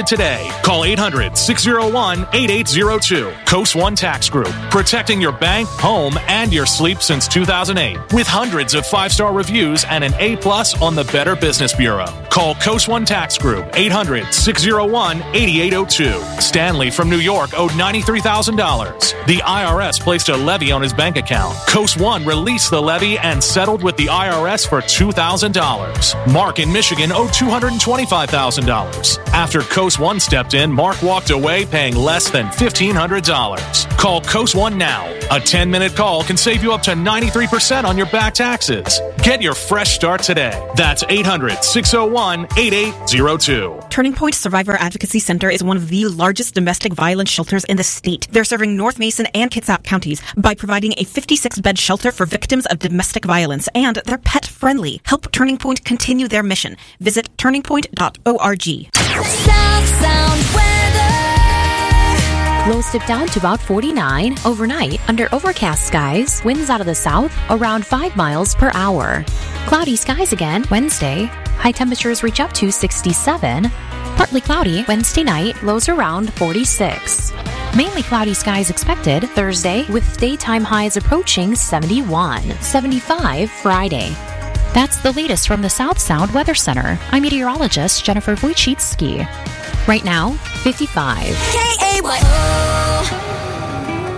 started today. Call 800-601-8802. Coast One Tax Group, protecting your bank, home, and your sleep since 2008. With hundreds of 5-star reviews and an A+ on the Better Business Bureau. Call Coast One Tax Group, 800-601-8802. Stanley from New York owed $93,000. The IRS placed a levy on his bank account. Coast One released the levy and settled with the IRS for $2,000. Mark in Michigan owed $225,000. After Coast One stepped in, Mark walked away paying less than $1,500. Call Coast One now. A 10-minute call can save you up to 93% on your back taxes. Get your fresh start today. That's 800-601-8802. Turning Point Survivor Advocacy Center is one of the largest domestic violence shelters in the state. They're serving North Mason and Kitsap counties by providing a 56-bed shelter for victims of domestic violence, and they're pet-friendly. Help Turning Point continue their mission. Visit turningpoint.org. South Sound weather. Lows dip down to about 49 overnight under overcast skies. Winds out of the south around 5 miles per hour. Cloudy skies again Wednesday. High temperatures reach up to 67. Partly cloudy Wednesday night. Lows around 46. Mainly cloudy skies expected Thursday with daytime highs approaching 71. 75 Friday. That's the latest from the South Sound Weather Center. I'm meteorologist Jennifer Wojcicki. Right now, 55. KAYO.